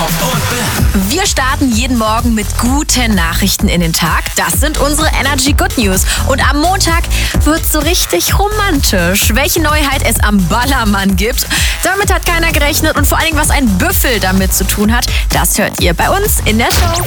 Bob und Bam. Wir starten jeden Morgen mit guten Nachrichten in den Tag. Das sind unsere Energy Good News. Und am Montag wird's so richtig romantisch. Welche Neuheit es am Ballermann gibt, damit hat keiner gerechnet. Und vor allen Dingen, was ein Büffel damit zu tun hat, das hört ihr bei uns in der Show.